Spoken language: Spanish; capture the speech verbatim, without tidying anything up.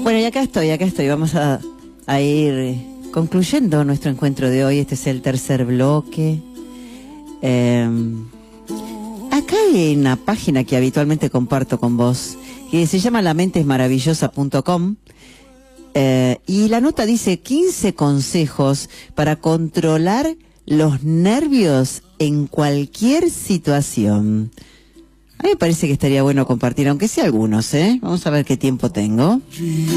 Bueno, y acá estoy, acá estoy. Vamos a, a ir concluyendo nuestro encuentro de hoy. Este es el tercer bloque. Eh, acá hay una página que habitualmente comparto con vos, que se llama la mente es maravillosa punto com. Eh, y la nota dice quince consejos para controlar los nervios en cualquier situación. A mí me parece que estaría bueno compartir, aunque sea algunos, ¿eh? Vamos a ver qué tiempo tengo.